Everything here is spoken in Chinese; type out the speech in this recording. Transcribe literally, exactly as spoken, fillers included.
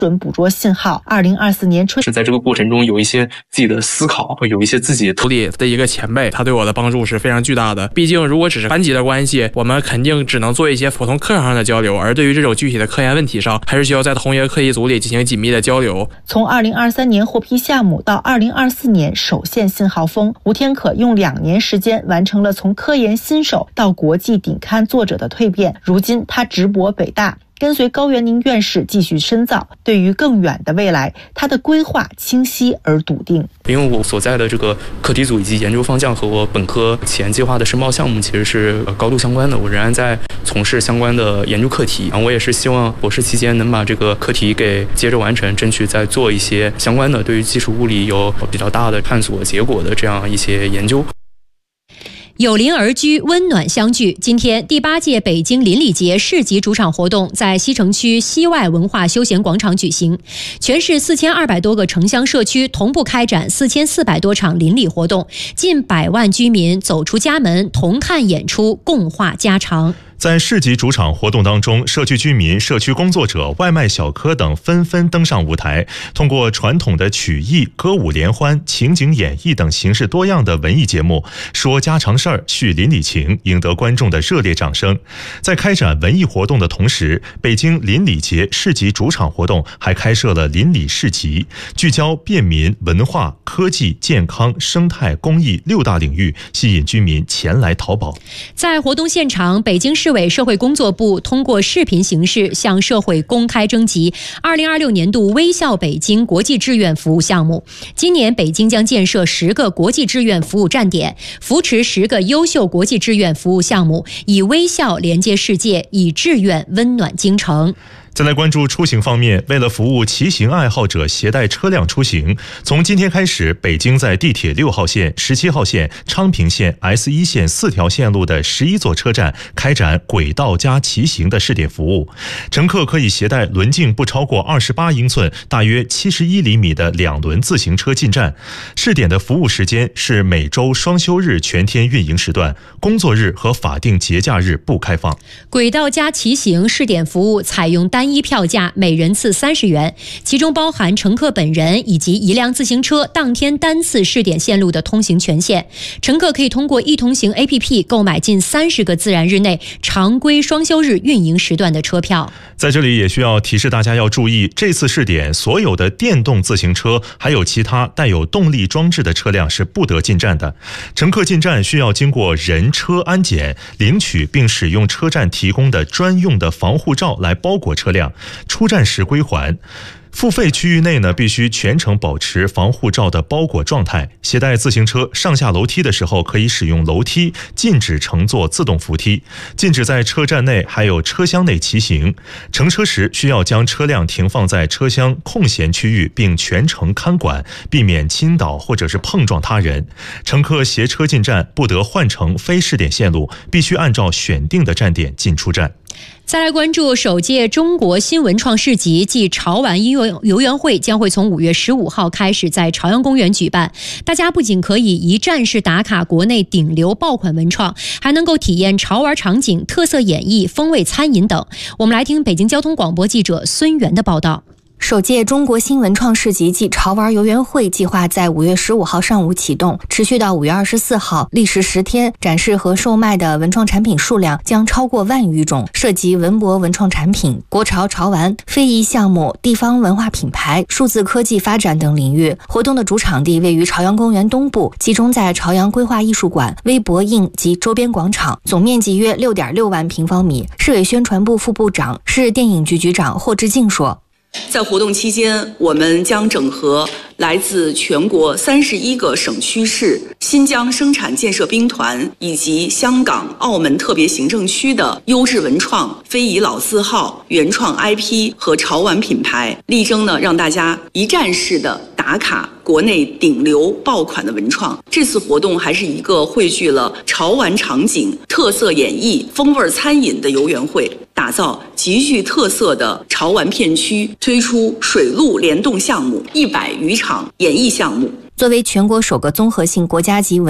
准捕捉信号。二零二四年春是在这个过程中有一些自己的思考，会有一些自己组里的一个前辈，他对我的帮助是非常巨大的。毕竟如果只是班级的关系，我们肯定只能做一些普通课堂上的交流，而对于这种具体的科研问题上，还是需要在同一个课题组里进行紧密的交流。 从二零二三年获批项目到二零二四年首现信号峰，吴天可用两年时间完成了从科研新手到国际顶刊作者的蜕变。如今他直博北大，跟随高元宁院士继续深造。对于更远的未来，他的规划清晰而笃定。 因为我所在的这个课题组以及研究方向和我本科前计划的申报项目其实是高度相关的，我仍然在从事相关的研究课题。我也是希望博士期间能把这个课题给接着完成，争取再做一些相关的对于基础物理有比较大的探索结果的这样一些研究。 有邻而居，温暖相聚。今天，第八届北京邻里节市级主场活动在西城区西外文化休闲广场举行，全市四千二百多个城乡社区同步开展四千四百多场邻里活动，近百万居民走出家门，同看演出，共话家常。 在市级主场活动当中，社区居民、社区工作者、外卖小哥等纷纷登上舞台，通过传统的曲艺、歌舞联欢、情景演绎等形式多样的文艺节目，说家常事儿、叙邻里情，赢得观众的热烈掌声。在开展文艺活动的同时，北京邻里节市级主场活动还开设了邻里市集，聚焦便民、文化、科技、健康、生态、公益六大领域，吸引居民前来淘宝。 在活动现场，北京市委社会工作部通过视频形式向社会公开征集二零二六年度微笑北京国际志愿服务项目。今年北京将建设十个国际志愿服务站点，扶持十个优秀国际志愿服务项目，以微笑连接世界，以志愿温暖京城。 再来关注出行方面，为了服务骑行爱好者携带车辆出行，从今天开始，北京在地铁六号线、十七号线、昌平线、S 一 线四条线路的十一座车站开展轨道加骑行的试点服务。乘客可以携带轮径不超过二十八英寸、大约七十一厘米的两轮自行车进站。试点的服务时间是每周双休日全天运营时段，工作日和法定节假日不开放。 轨道加骑行试点服务采用单单一票价每人次三十元，其中包含乘客本人以及一辆自行车当天单次试点线路的通行权限。乘客可以通过一同行 A P P 购买近三十个自然日内常规双休日运营时段的车票。 在这里也需要提示大家要注意，这次试点所有的电动自行车还有其他带有动力装置的车辆是不得进站的。乘客进站需要经过人车安检，领取并使用车站提供的专用的防护罩来包裹车辆，出站时归还。付费区域内呢，必须全程保持防护罩的包裹状态。携带自行车上下楼梯的时候，可以使用楼梯，禁止乘坐自动扶梯，禁止在车站内还有车厢内骑行。乘车时需要将车辆停放在车厢空闲区域，并全程看管，避免倾倒或者是碰撞他人。乘客携车进站不得换乘非试点线路，必须按照选定的站点进出站。 再来关注首届中国新文创市集暨潮玩音乐游园会将会从五月十五号开始在朝阳公园举办。大家不仅可以一站式打卡国内顶流爆款文创，还能够体验潮玩场景、特色演绎、风味餐饮等。我们来听北京交通广播记者孙源的报道。 首届中国新文创市集暨潮玩游园会计划在五月十五号上午启动，持续到五月二十四号，历时十天。展示和售卖的文创产品数量将超过万余种，涉及文博文创产品、国潮潮玩、非遗项目、地方文化品牌、数字科技发展等领域。活动的主场地位于朝阳公园东部，集中在朝阳规划艺术馆、微博映及周边广场，总面积约 六点六万平方米。市委宣传部副部长、市电影局局长霍志静说， 在活动期间，我们将整合来自全国三十一个省区市、新疆生产建设兵团以及香港、澳门特别行政区的优质文创、非遗老字号、原创 I P 和潮玩品牌，力争呢让大家一站式的打卡国内顶流爆款的文创。这次活动还是一个汇聚了潮玩场景、特色演绎、风味餐饮的游园会，打造极具特色的潮玩片区，推出水陆联动项目一百余场演绎项目。 作为全国首个综合性国家级文